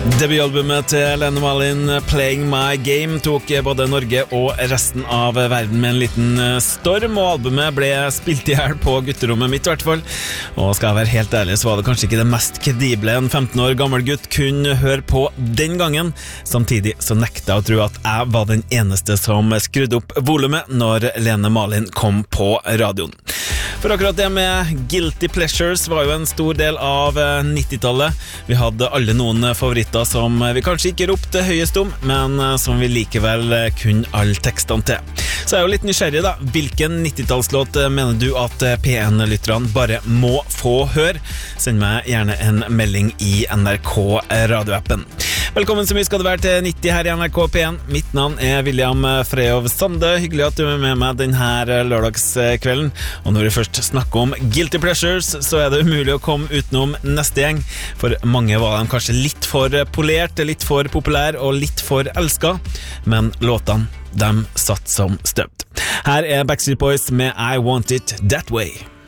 Debutalbumet til Lene Marlin, Playing My Game, tok både Norge og resten av verden med en liten storm, og albumet ble spilt i hjel på gutterommet mitt i hvert fall. Og skal jeg være helt ærlig, så var det kanskje ikke det mest kredible en 15 år gammel gutt kunne høre på den gangen. Samtidig så nekta jeg å tro at jeg var den eneste som skrudde opp volumet når Lene Marlin kom på radioen. For akkurat det med Guilty Pleasures var jo en stor del av 90-tallet. Vi hadde alle noen favoritter som vi kanskje ikke ropte høyest om, men som vi likevel kunne alle tekstene til. Så jeg er jo litt nysgjerrig da. Hvilken 90-tallslåt mener du at P1-lytterne bare må få høre? Send meg gjerne en melding i NRK radioappen. Velkommen så mye skal det være til 90 her i NRK P1. Mitt navn er William Freyov Sande. Hyggelig at du er med meg denne lørdagskvelden. Og når vi først snakker om Guilty Pleasures, så er det umulig å komme utenom neste gjeng. For mange var de kanskje litt for polert, litt for populær og litt for elsket. Men låtene, de satt som støpt. Her er Backstreet Boys med I Want It That Way.